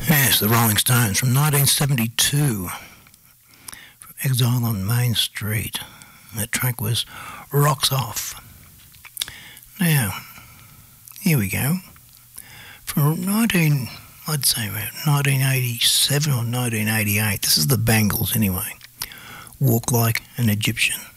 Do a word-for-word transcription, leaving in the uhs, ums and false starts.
Yes, the Rolling Stones from nineteen seventy-two. From Exile on Main Street. That track was Rocks Off. Now, here we go. From nineteen, I'd say about nineteen eighty-seven or nineteen eighty-eight. This is the Bangles anyway. Walk Like an Egyptian.